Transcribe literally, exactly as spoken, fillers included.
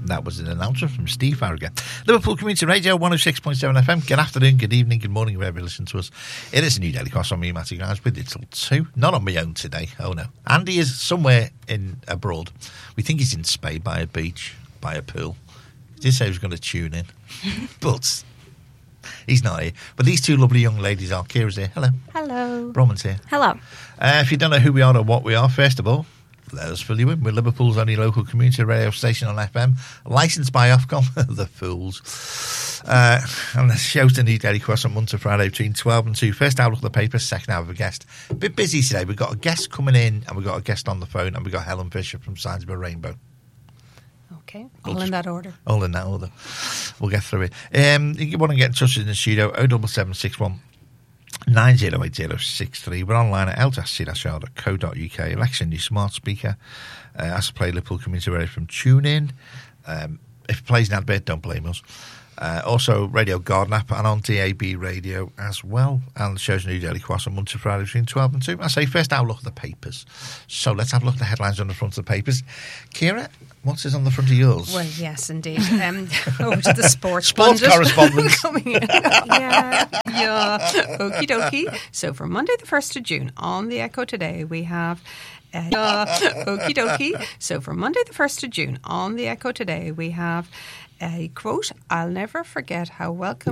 That was an announcement from Steve Farragut. Liverpool Community Radio, one oh six point seven F M. Good afternoon, good evening, good morning, wherever you listen to us. It is a new Daily Cross on me, Matty Grimes, with it till two. Not on my own today, oh no. Andy is somewhere in abroad. We think he's in Spain, by a beach, by a pool. He did say he was going to tune in, but he's not here. But these two lovely young ladies are. Kira's here. Hello. Hello. Bronwyn's here. Hello. Uh, if you don't know who we are or what we are, first of all, let us fill you in. We're Liverpool's only local community radio station on F M, licensed by Ofcom, the fools. Uh, and the show's the new Daily Cross on Monday to Friday between twelve and two. First hour, look at the paper. Second hour, of a guest. A bit busy today. We've got a guest coming in, and we've got a guest on the phone, and we've got Helen Fisher from Signs of a Rainbow. Okay, all in that order. All in that order. We'll get through it. Um, you want to get in touch in the studio, oh seven seven six one nine oh eight oh six three. We're online at l c dash r dot co dot u k. Alexa, your smart speaker. Uh, as to play Liverpool Community Radio from TuneIn. Um, if it plays an advert, don't blame us. Uh, also, Radio Garden app and on D A B radio as well. And the show's new Daily Cross on Monday to Friday between twelve and two. I say first now look at the papers. So let's have a look at the headlines on the front of the papers. Kira, what's this on the front of yours? Well, yes, indeed. Um, over to the sports Sports pundit. correspondence. Coming in. Yeah, yeah. Okie dokie. So for Monday the first of June on the Echo Today, we have... Uh, okie dokie. So for Monday the first of June on the Echo Today, we have a quote, I'll never forget how welcome